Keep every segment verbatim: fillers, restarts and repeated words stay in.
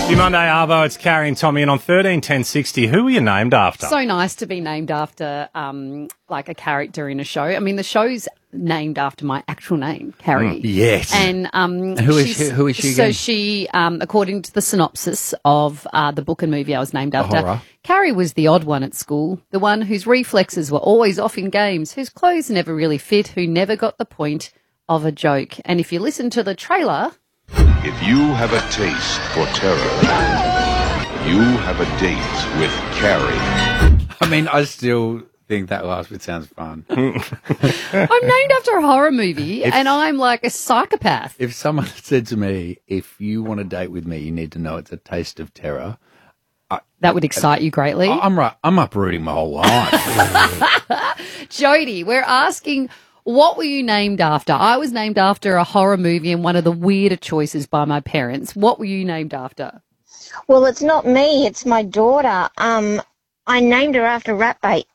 Your Monday Arvo, it's Carrie and Tommy, and on thirteen ten sixty, who were you named after? So nice to be named after, um, like a character in a show. I mean, the show's named after my actual name, Carrie. Mm, yes. And um, Who is she's- she- who is she So again? she, um, according to the synopsis of uh, the book and movie I was named after, horror. Carrie was the odd one at school, the one whose reflexes were always off in games, whose clothes never really fit, who never got the point of a joke. And if you listen to the trailer... If you have a taste for terror, you have a date with Carrie. I mean, I still think that last bit sounds fun. I'm named after a horror movie, and I'm like a psychopath. If someone said to me, if you want to date with me, you need to know it's a taste of terror, That would excite you greatly. I- I'm right. I'm uprooting my whole life. Jody, we're asking, what were you named after? I was named after a horror movie and one of the weirder choices by my parents. What were you named after? Well, it's not me. It's my daughter. Um, I named her after Rat Bait.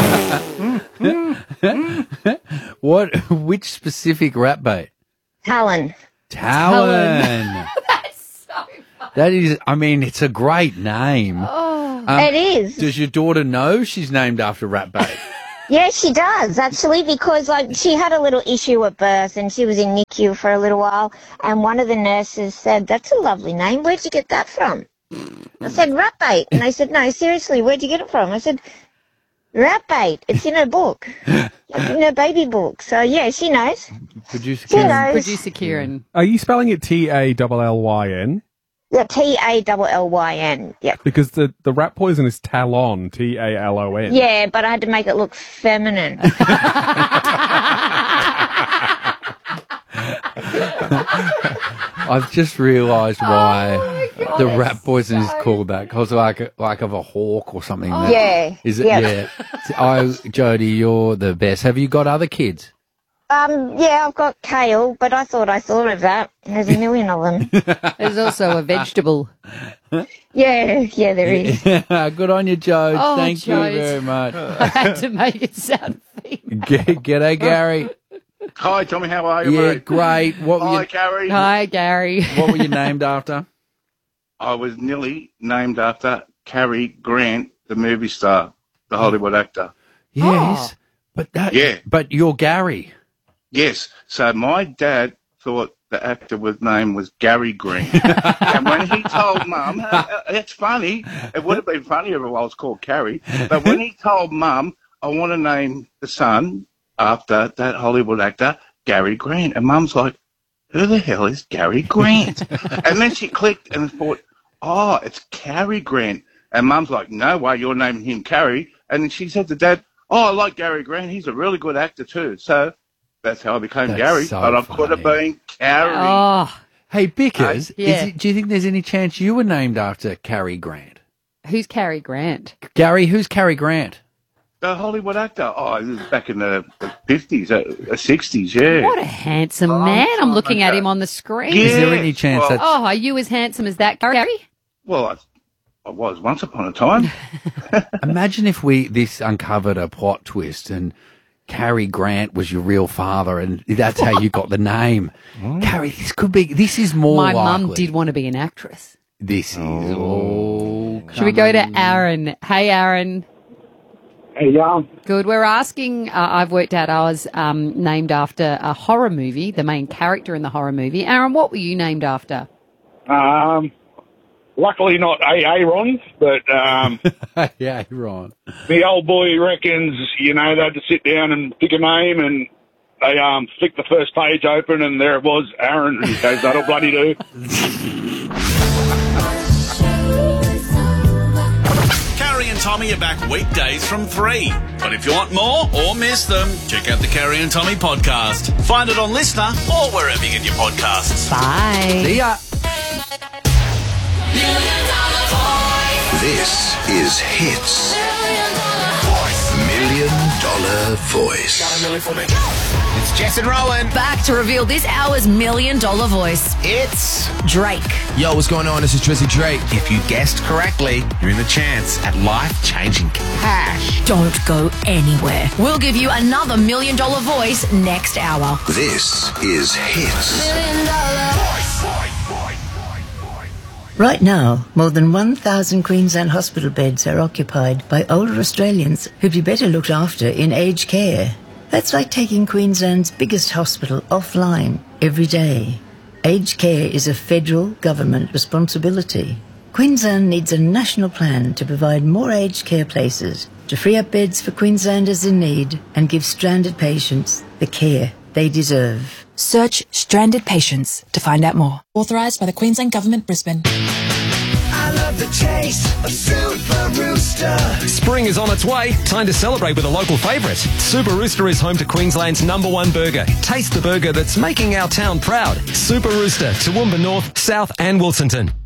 What? Which specific rat bait? Talon. Talon. That's so funny. That is, I mean, it's a great name. Oh. Um, It is. Does your daughter know she's named after rat bait? Yes, she does, actually, because like she had a little issue at birth and she was in N I C U for a little while, and one of the nurses said, "That's a lovely name. Where'd you get that from?" I said, "Rat Bait." And they said, "No, seriously, where'd you get it from?" I said, "Rat Bait. It's in her book, like in her baby book." So, yeah, she knows. Producer She Kieran. knows. Producer Kieran. Are you spelling it T A L L Y N? Yeah, T A L L Y N. Yep. Because the, the rat poison is Talon, T A L O N. Yeah, but I had to make it look feminine. I've just realised why God, the that's rat poison is so called that, because like a- like of a hawk or something. that- Yeah. Is it? Yep. Yeah. Oh, Jody, you're the best. Have you got other kids? Um, yeah, I've got kale, but I thought I thought of that. There's a million of them. There's also a vegetable. Yeah, yeah, there is. Good on you, Joe. Oh, Thank Jodes. you very much. I had to make it sound female. G- G'day, Gary. Hi, Tommy. How are you, Yeah, mate? great. What were Hi, you? Carrie. Hi, Gary. What were you named after? I was nearly named after Cary Grant, the movie star, the Hollywood actor. Yes, but that. Yeah. But you're Gary. Yes. So my dad thought the actor was name was Gary Grant. And when he told Mum, uh, uh, it's funny. It would have been funnier if I was called Carrie. But when he told Mum, I want to name the son after that Hollywood actor, Gary Grant. And Mum's like, who the hell is Gary Grant? And then she clicked and thought, oh, it's Cary Grant. And Mum's like, no way, you're naming him Carrie. And then she said to Dad, oh, I like Gary Grant. He's a really good actor too. So that's how I became That's Gary. so but I could have funny. been Carrie. Oh, Hey, Bickers, Yeah. is it, do you think there's any chance you were named after Cary Grant? who's Cary Grant? Gary, who's Cary Grant? The Hollywood actor. Oh, this is back in the fifties, uh, sixties, yeah. What a handsome Oh, man. I'm oh, looking at okay. him on the screen. Yeah. Is there any chance well- that? Oh, are you as handsome as that, Gary? Well, I, I was once upon a time. Imagine if we this uncovered a plot twist and Cary Grant was your real father, and that's how you got the name. Cary, this could be. This is more. My likely. mum did want to be an actress. This is. Oh, Should we go to Aaron? Hey, Aaron. Hey, y'all. Good. We're asking, uh, I've worked out I was um, named after a horror movie, the main character in the horror movie. Aaron, what were you named after? Um, luckily not A A Ron, but um, yeah, Ron. the old boy reckons, you know, they had to sit down and pick a name, and they um, flicked the first page open, and there it was, Aaron. And he goes, that'll bloody do. Carrie and Tommy are back weekdays from three. But if you want more or miss them, check out the Carrie and Tommy podcast. Find it on Listener or wherever you get your podcasts. Bye. See ya. This is Hits. Million Dollar Voice. It's Jess and Rowan. Back to reveal this hour's million dollar voice. It's Drake. Yo, what's going on? This is Drizzy Drake. If you guessed correctly, you're in the chance at life-changing cash. Don't go anywhere. We'll give you another million dollar voice next hour. This is Hits. Right now, more than one thousand Queensland hospital beds are occupied by older Australians who'd be better looked after in aged care. That's like taking Queensland's biggest hospital offline every day. Aged care is a federal government responsibility. Queensland needs a national plan to provide more aged care places, to free up beds for Queenslanders in need and give stranded patients the care they deserve. Search Stranded Patients to find out more. Authorised by the Queensland Government, Brisbane. I love the taste of Super Rooster. Spring is on its way. Time to celebrate with a local favourite. Super Rooster is home to Queensland's number one burger. Taste the burger that's making our town proud. Super Rooster, Toowoomba North, South and Wilsonton.